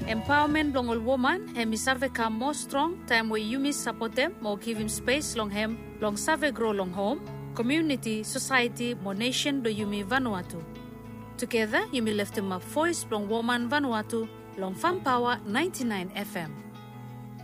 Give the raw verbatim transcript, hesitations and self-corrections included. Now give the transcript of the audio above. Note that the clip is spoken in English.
Empowerment long all woman, hemi serve come more strong, time where you miss support them, more give him space long hem, long serve grow long home, community, society, more nation do Yumi Vanuatu. Together, Yumi left him a voice long woman Vanuatu, long Farm Power ninety-nine F M.